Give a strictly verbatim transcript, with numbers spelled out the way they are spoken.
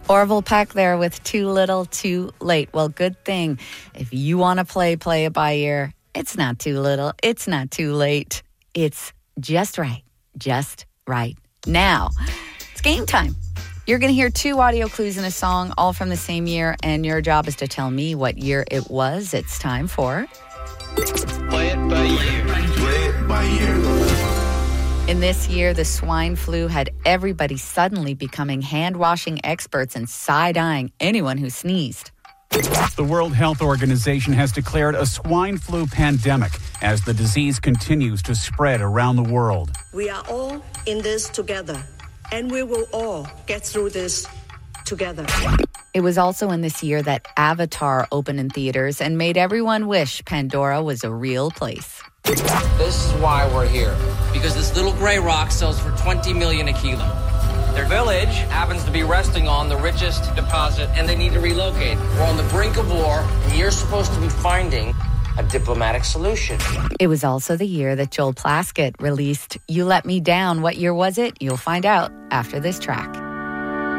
Orville Peck there with Too Little, Too Late. Well, good thing. If you want to play, play it by ear. It's not too little. It's not too late. It's just right. Just right. Now, it's game time. You're going to hear two audio clues in a song, all from the same year, and your job is to tell me what year it was. It's time for... Play it by ear. Play it by ear. In this year, the swine flu had everybody suddenly becoming hand-washing experts and side-eyeing anyone who sneezed. The World Health Organization has declared a swine flu pandemic as the disease continues to spread around the world. We are all in this together, and we will all get through this together. It was also in this year that Avatar opened in theaters and made everyone wish Pandora was a real place. This is why we're here. Because this little gray rock sells for twenty million dollars a kilo. Their village happens to be resting on the richest deposit, and they need to relocate. We're on the brink of war, and you're supposed to be finding a diplomatic solution. It was also the year that Joel Plaskett released You Let Me Down. What year was it? You'll find out after this track.